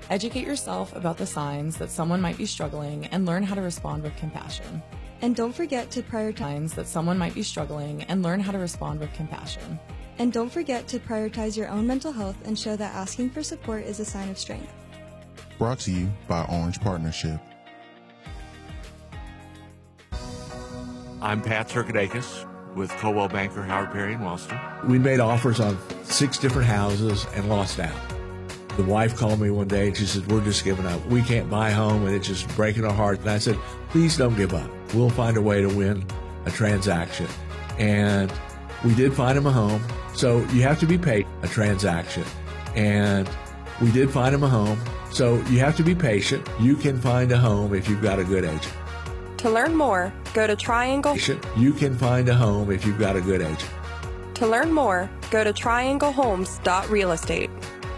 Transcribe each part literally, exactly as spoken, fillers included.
Educate yourself about the signs that someone might be struggling and learn how to respond with compassion. And don't forget to prioritize Signs that someone might be struggling and learn how to respond with compassion. and don't forget to prioritize your own mental health and show that asking for support is a sign of strength. Brought to you by Orange Partnership. I'm Pat Circadakis with Coldwell Banker Howard Perry in Wellston. We made offers on six different houses and lost out. The wife called me one day and she said, we're just giving up. We can't buy a home and it's just breaking our heart. And I said, please don't give up. We'll find a way to win a transaction. And we did find him a home. So you have to be patient. A transaction. And we did find him a home. So you have to be patient. You can find a home if you've got a good agent. To learn more, go to Triangle. You can find a home if you've got a good agent. To learn more, go to triangle homes dot real estate.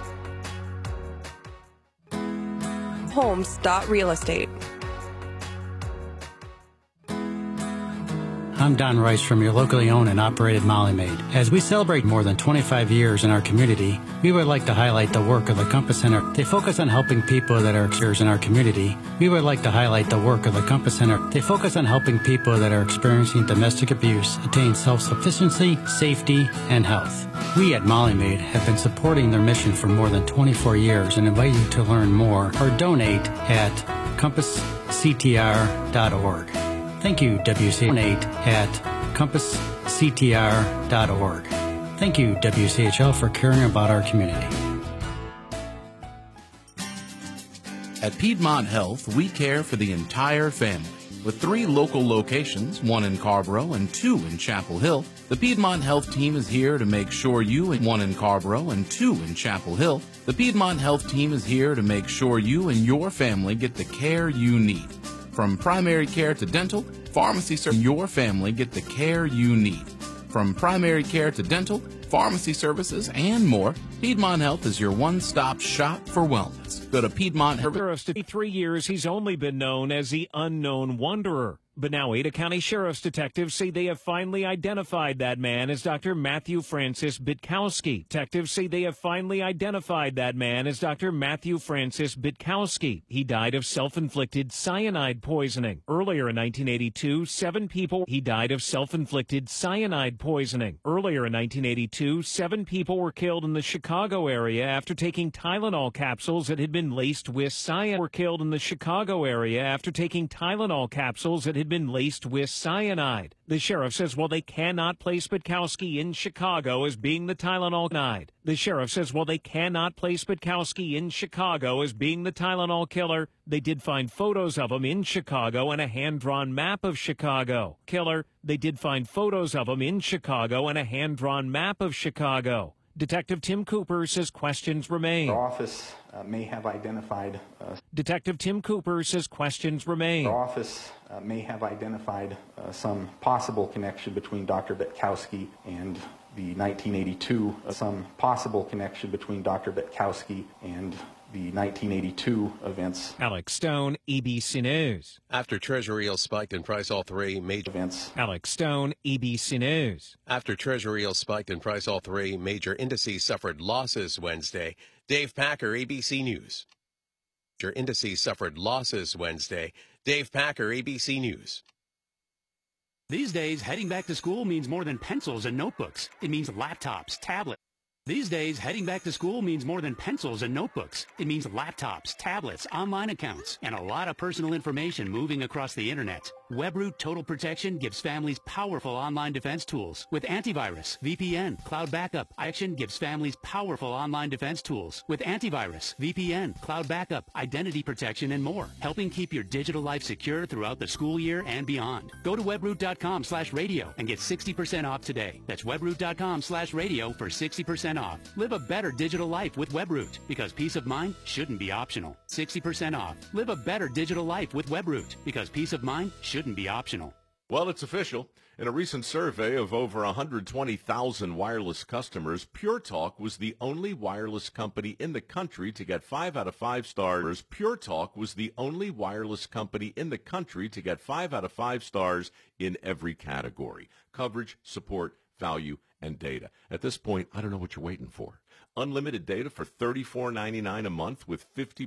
homes dot real estate. I'm Don Rice from your locally owned and operated Molly Maid. As we celebrate more than twenty-five years in our community, we would like to highlight the work of the Compass Center. They focus on helping people that are experiencing in our community. We would like to highlight the work of the Compass Center. They focus on helping people that are experiencing domestic abuse attain self-sufficiency, safety, and health. We at Molly Maid have been supporting their mission for more than twenty-four years and invite you to learn more or donate at compass c t r dot org. Thank you, W C H L. Donate at compass c t r dot org. Thank you, W C H L, for caring about our community. At Piedmont Health, we care for the entire family. With three local locations, one in Carborough and two in Chapel Hill, the Piedmont Health team is here to make sure you, and one in Carborough and two in Chapel Hill, the Piedmont Health team is here to make sure you and your family get the care you need. From primary care to dental, pharmacy service, your family get the care you need. From primary care to dental, pharmacy services, and more, Piedmont Health is your one-stop shop for wellness. Go to Piedmont Health. For fifty-three years, he's only been known as the Unknown Wanderer. But now Ada County Sheriff's detectives say they have finally identified that man as Doctor Matthew Francis Bitkowski. Detectives say they have finally identified that man as Doctor Matthew Francis Bitkowski. He died of self-inflicted cyanide poisoning. Earlier in nineteen eighty-two, seven people. He died of self-inflicted cyanide poisoning. Earlier in nineteen eighty-two, seven people were killed in the Chicago area after taking Tylenol capsules that had been laced with cyanide. Were killed in the Chicago area after taking Tylenol capsules that had been laced with cyanide. The sheriff says while they cannot place Bitkowski in Chicago as being the Tylenol cyanide. The sheriff says while they cannot place Bitkowski in Chicago as being the Tylenol killer, they did find photos of him in Chicago and a hand-drawn map of Chicago. Killer, they did find photos of him in Chicago and a hand-drawn map of Chicago. Detective Tim Cooper says questions remain. Our office uh, may have identified... Uh, Detective Tim Cooper says questions remain. Our office uh, may have identified uh, some possible connection between Doctor Bitkowski and the nineteen eighty-two, uh, some possible connection between Doctor Bitkowski and the nineteen eighty-two events. Alex Stone, E B C News. After Treasury yields spiked in price, all three major events. Alex Stone, E B C News. After Treasury yields spiked in price, all three major indices suffered losses Wednesday. Dave Packer, A B C News. Major indices suffered losses Wednesday. Dave Packer, A B C News. These days, heading back to school means more than pencils and notebooks. It means laptops, tablets. These days, heading back to school means more than pencils and notebooks. It means laptops, tablets, online accounts, and a lot of personal information moving across the internet. WebRoot Total Protection gives families powerful online defense tools. With antivirus, V P N, cloud backup, Action gives families powerful online defense tools. With antivirus, V P N, cloud backup, identity protection, and more, helping keep your digital life secure throughout the school year and beyond. Go to webroot.com slash radio and get sixty percent off today. That's webroot.com slash radio for sixty percent off. Live a better digital life with WebRoot, because peace of mind shouldn't be optional. sixty percent off. Live a better digital life with WebRoot, because peace of mind shouldn't be optional. Well, it's official. In a recent survey of over one hundred twenty thousand wireless customers, Pure Talk was the only wireless company in the country to get five out of five stars. Pure Talk was the only wireless company in the country to get five out of five stars in every category: coverage, support, value, and data. At this point, I don't know what you're waiting for. Unlimited data for thirty-four ninety-nine a month with fifty